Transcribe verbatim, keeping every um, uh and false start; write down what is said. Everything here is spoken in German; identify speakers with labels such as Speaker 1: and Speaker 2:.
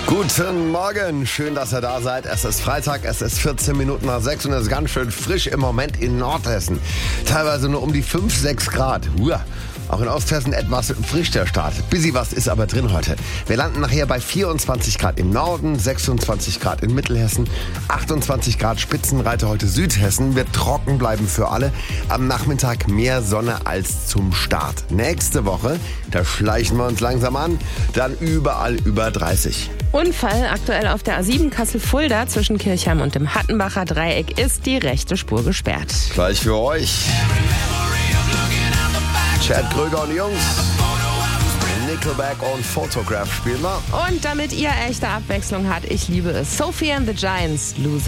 Speaker 1: Guten Morgen, schön, dass ihr da seid. Es ist Freitag, es ist vierzehn Minuten nach sechs und es ist ganz schön frisch im Moment in Nordhessen. Teilweise nur um die fünf, sechs Grad. Uah. Auch in Osthessen etwas frisch der Start. Busy was ist aber drin heute. Wir landen nachher bei vierundzwanzig Grad im Norden, sechsundzwanzig Grad in Mittelhessen, achtundzwanzig Grad Spitzenreiter heute Südhessen. Wird trocken bleiben für alle. Am Nachmittag mehr Sonne als zum Start. Nächste Woche, da schleichen wir uns langsam an, dann überall über dreißig.
Speaker 2: Unfall aktuell auf der A sieben Kassel-Fulda zwischen Kirchheim und dem Hattenbacher Dreieck ist die rechte Spur gesperrt.
Speaker 1: Gleich für euch. Chad Kröger und Jungs. Nickelback und Photograph spielen wir.
Speaker 2: Und damit ihr echte Abwechslung habt, ich liebe es. Sophie and the Giants, Loser.